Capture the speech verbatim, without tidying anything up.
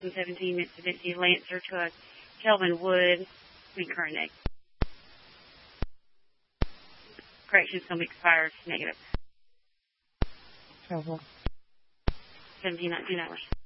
seventeen Mitsubishi Lancer to a Kelvin Wood, be current negative. Correction's going to be expired negative. Uh-huh. seventeen nineteen hours.